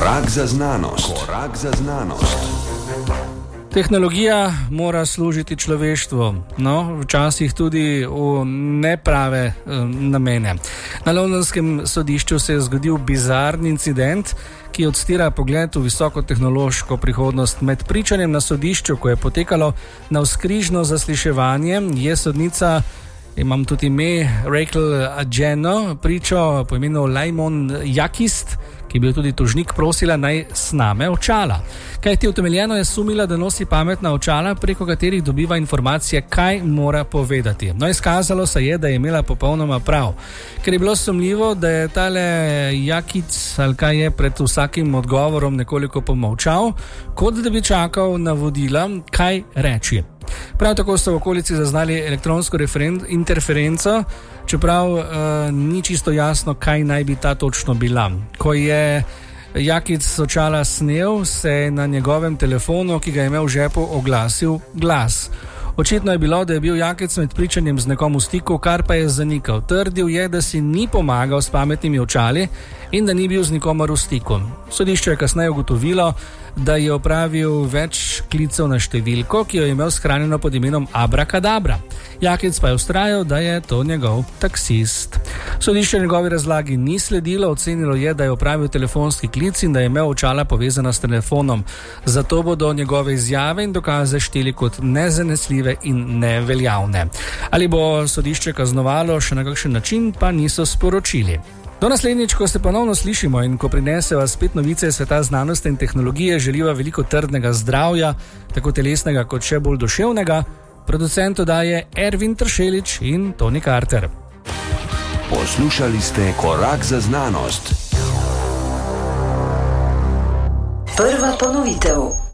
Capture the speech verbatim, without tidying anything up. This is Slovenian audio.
Korak za znanost. Korak za znanost. Tehnologija mora služiti človeštvu, no, včasih tudi v neprave eh, namene. Na londonskem sodišču se je zgodil bizarni incident, ki odstira pogled v visokotehnološko prihodnost. Med pričanjem na sodišču, ko je potekalo navzkrižno zasliševanje, je sodnica, imam tudi ime, Rachel Adjeno, pričo po imenu Laimon Jakist, ki je bil tudi tožnik, prosila naj sname očala. Kajti utemeljeno je sumila, da nosi pametna očala, preko katerih dobiva informacije, kaj mora povedati. No, izkazalo se je, da je imela popolnoma prav. Ker je bilo sumljivo, da je tale Jakic, ali kaj je, pred vsakim odgovorom nekoliko pomolčal, kot da bi čakal navodila, kaj reči. Prav tako so v okolici zaznali elektronsko interferenco, čeprav uh, ni čisto jasno, kaj naj bi ta točno bila. Ko je Jakic očala snel, se je na njegovem telefonu, ki ga je imel v žepu, oglasil glas. Očitno je bilo, da je bil Jakic med pričanjem z nekom v stiku, kar pa je zanikal. Trdil je, da si ni pomagal s pametnimi očali in da ni bil z nikomer v stiku. Sodišče je kasneje ugotovilo, da je opravil več klicev na številko, ki jo je imel shranjeno pod imenom Abrakadabra. Jakic pa je vztrajal, da je to njegov taksist. Sodišče njegovi razlagi ni sledilo, ocenilo je, da je opravil telefonski klic in da je imel očala povezana s telefonom. Zato bodo njegove izjave in dokaze šteli kot nezanesljive in neveljavne. Ali bo sodišče kaznovalo še na kakšen način, pa niso sporočili. Do naslednjič, ko se ponovno slišimo in ko prineseva spet novice sveta znanosti in tehnologije, želiva veliko trdnega zdravja, tako telesnega kot še bolj duševnega. Producent oddaje Ervin Tršelič in Toni Carter. Poslušali ste Korak za znanost. Prva ponovitev.